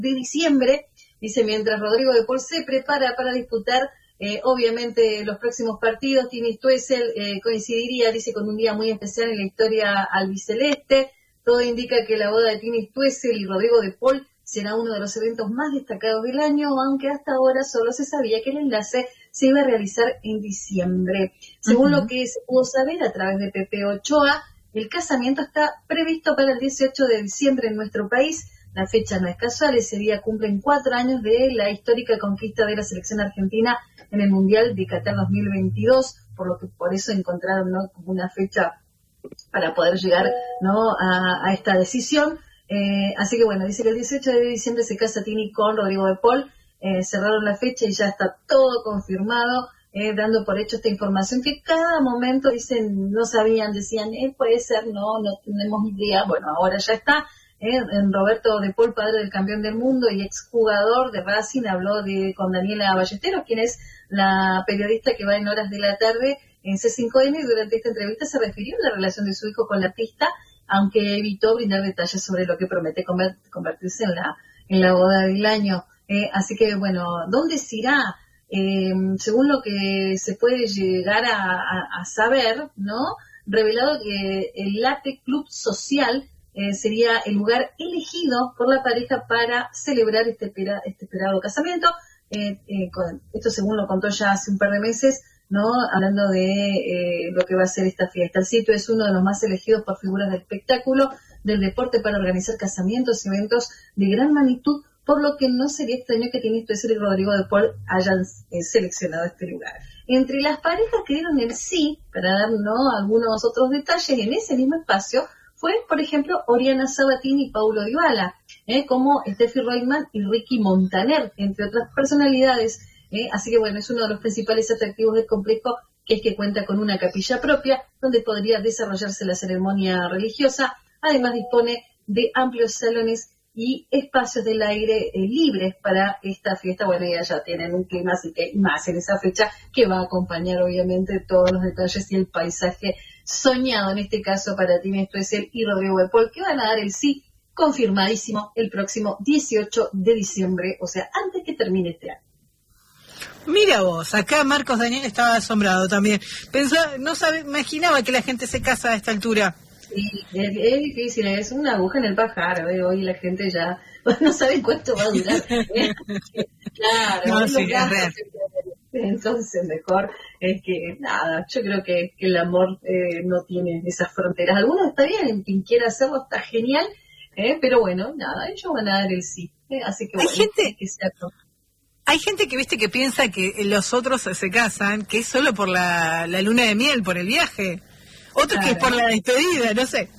de diciembre, dice, mientras Rodrigo de Paul se prepara para disputar obviamente los próximos partidos. Tini Stoessel coincidiría, dice, con un día muy especial en la historia albiceleste. Todo indica que la boda de Tini Stoessel y Rodrigo de Paul será uno de los eventos más destacados del año, aunque hasta ahora solo se sabía que el enlace se iba a realizar en diciembre. Según lo que se pudo saber a través de Pepe Ochoa, el casamiento está previsto para el 18 de diciembre en nuestro país. La fecha no es casual, ese día cumplen 4 años de la histórica conquista de la selección argentina en el Mundial de Qatar 2022, por eso encontraron, ¿no?, como una fecha para poder llegar, ¿no?, a esta decisión. Así que bueno, dice que el 18 de diciembre se casa Tini con Rodrigo de Paul. Cerraron la fecha y ya está todo confirmado, dando por hecho esta información que cada momento dicen, no sabían, decían, puede ser, no tenemos idea. Bueno, ahora ya está. Roberto de Paul, padre del campeón del mundo y exjugador de Racing, habló con Daniela Ballesteros, quien es la periodista que va en horas de la tarde en C5N, y durante esta entrevista se refirió a la relación de su hijo con la artista, aunque evitó brindar detalles sobre lo que promete convertirse en la boda del año. Así que, bueno, ¿dónde se irá? Según lo que se puede llegar a saber, ¿no?, revelado que el Late Club Social sería el lugar elegido por la pareja para celebrar este esperado casamiento. Esto según lo contó ya hace un par de meses, ¿no?, hablando de lo que va a ser esta fiesta. El sitio es uno de los más elegidos por figuras del espectáculo, del deporte, para organizar casamientos y eventos de gran magnitud, por lo que no sería extraño que Tini Stoessel y Rodrigo de Paul hayan seleccionado este lugar. Entre las parejas que dieron el sí, para dar, ¿no?, algunos otros detalles en ese mismo espacio, fue, por ejemplo, Oriana Sabatini y Paulo Dybala, como Steffi Reutemann y Ricky Montaner, entre otras personalidades. Así que bueno, es uno de los principales atractivos del complejo, que es que cuenta con una capilla propia donde podría desarrollarse la ceremonia religiosa. Además dispone de amplios salones y espacios del aire libres para esta fiesta. Bueno, ya tienen un clima, así que más en esa fecha, que va a acompañar obviamente todos los detalles y el paisaje soñado, en este caso para Tini Stoessel y Rodrigo de Paul, que van a dar el sí confirmadísimo el próximo 18 de diciembre, o sea, antes que termine este año. Mira vos, acá Marcos Daniel estaba asombrado también. Imaginaba que la gente se casa a esta altura. Sí, es difícil, es una aguja en el pajar. Hoy la gente ya no sabe cuánto va a durar. Claro, no, sí, es real. Entonces mejor es que nada, yo creo que el amor no tiene esas fronteras. Algunos está bien, quien quiera hacerlo está genial, pero bueno, nada, ellos van a dar el sí. Así que bueno, hay gente que viste que piensa que los otros se casan, que es solo por la luna de miel, por el viaje. Otros claro, que es por la despedida, no sé.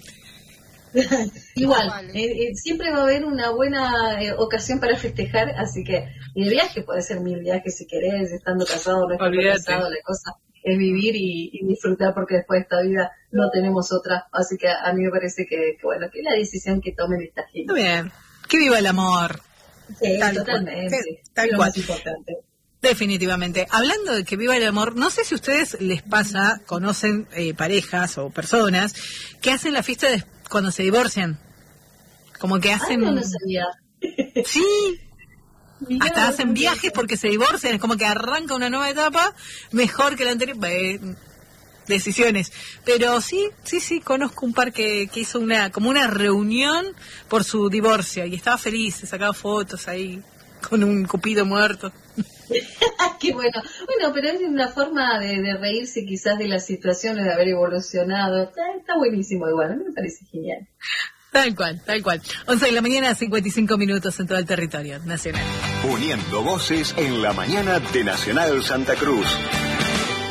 Igual, siempre va a haber una buena ocasión para festejar, así que el viaje puede ser 1000 viajes si querés, estando casado o no estando casado, la cosa es vivir y disfrutar, porque después de esta vida no tenemos otra. Así que a mí me parece que bueno, que la decisión que tomen esta gente. Muy bien, que viva el amor. Sí, totalmente, tal cual. Es importante. Definitivamente. Hablando de que viva el amor, no sé si a ustedes les pasa, conocen parejas o personas que hacen la fiesta cuando se divorcian. Como que hacen... no lo sabía. Sí. Mirá, hasta hacen viajes porque se divorcian. Es como que arranca una nueva etapa mejor que la anterior. Decisiones. Pero sí, conozco un par que hizo como una reunión por su divorcio y estaba feliz, se sacaba fotos ahí con un cupido muerto. Qué bueno. Bueno, pero es una forma de reírse quizás de las situaciones, de haber evolucionado. Está buenísimo igual, a mí me parece genial. Tal cual. 11 de la mañana, 55 minutos en todo el territorio nacional. Uniendo voces en la mañana de Nacional Santa Cruz.